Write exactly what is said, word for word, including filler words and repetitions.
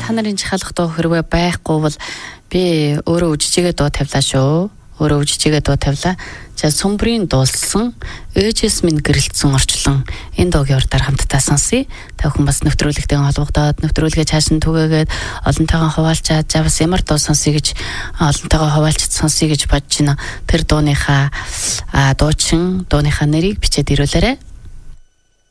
та нарын жихалах дуу хэрвээ байхгүй бол би өөрөө үжижигээ дуу тавилаа шүү. Өөрөө үжижигээ дуу тавилаа. За Сүмбрийн дуулсан ээжээс минь гэрэлтсэн орчлон энэ дуугийн урдаар хамтдаа сонсъё. Та бүхэн бас нэвтрүүлэгтэй холбогдоод нэвтрүүлгээ цааш нь түгээгээд олонтойгоо хуваалцаад за бас ямар дуу сонсъё гэж олонтойгоо хуваалцаж сонсъё гэж бодож байна. Тэр дууныхаа дуучин дууныхаа нэрийг бичээд ирүүлээрэй.